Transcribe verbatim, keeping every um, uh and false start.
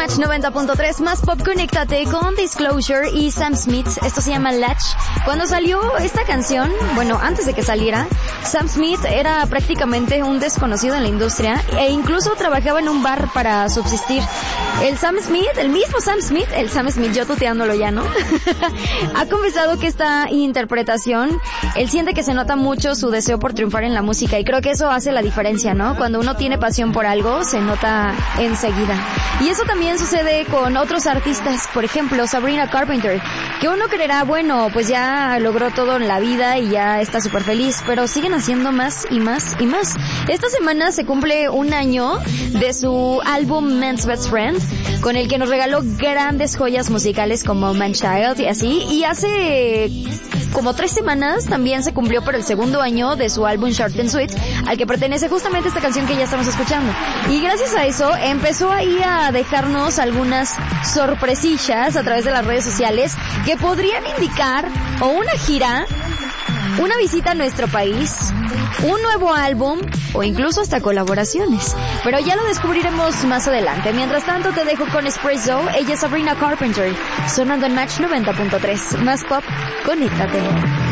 Match noventa punto tres, más pop, conéctate con Disclosure y Sam Smith. Esto se llama Latch. Cuando salió esta canción, bueno, antes de que saliera, Sam Smith era prácticamente un desconocido en la industria e incluso trabajaba en un bar para subsistir. El Sam Smith, el mismo Sam Smith, el Sam Smith, yo tuteándolo ya, ¿no? Ha confesado que esta interpretación, él siente que se nota mucho su deseo por triunfar en la música y creo que eso hace la diferencia, ¿no? Cuando uno tiene pasión por algo, se nota enseguida. Y eso también sucede con otros artistas, por ejemplo, Sabrina Carpenter, que uno creerá, bueno, pues ya logró todo en la vida y ya está súper feliz, pero siguen haciendo más y más y más. Esta semana se cumple un año de su álbum Man's Best Friend, con el que nos regaló grandes joyas musicales como Man Child y así, y hace como tres semanas también se cumplió por el segundo año de su álbum Short and Sweet, al que pertenece justamente esta canción que ya estamos escuchando. Y gracias a eso empezó ahí a dejarnos algunas sorpresillas a través de las redes sociales que podrían indicar o una gira, una visita a nuestro país, un nuevo álbum o incluso hasta colaboraciones. Pero ya lo descubriremos más adelante. Mientras tanto te dejo con Espresso. Ella es Sabrina Carpenter, sonando en Match noventa punto tres. Más pop, conéctate.